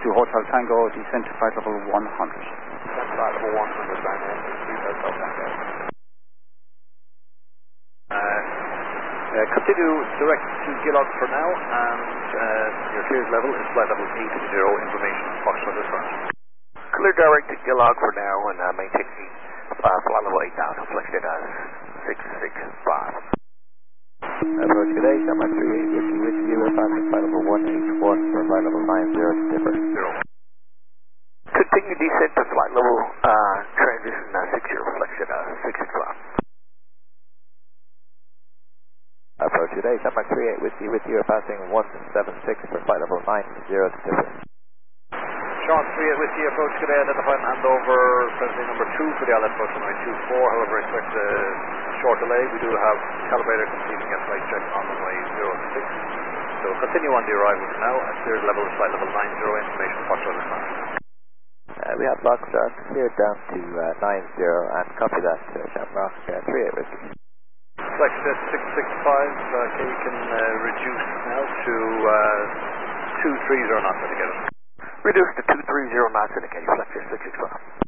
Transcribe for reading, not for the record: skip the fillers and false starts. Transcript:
Hotel Tango, descend to flight level 100. Descend flight level 100, Ryanair 63 Hotel Tango. Continue direct to Gilog for now, and your cleared level is flight level 80, information Foxtrot is first. Clear direct to Gilog for now, and maintain flight level 8000, flex data 665. Approach good day, Denmark 38 with you, we're passing flight level 181 for flight level 90 to Dipper. Continue descent to flight level, transition 60, flex data 665. Approach good day, Denmark 38 with you, we're passing 176 for flight level 90 to Dipper. Sean 38 with you, approach good day, identify and hand over Presley number 2 for the island approach runway 24, however expect a short delay. We do have calibrator completing a flight check on runway 06. So continue on the arrival for now, and cleared level is flight level 90, information Foxtrot is fast. We have Foxtrot cleared down to 90 and copy that Shamrock 38 with you. Flex jet 665, okay, you can reduce now to 230 knots indicated. Reduce to 230 knots indicated, flex jet 665.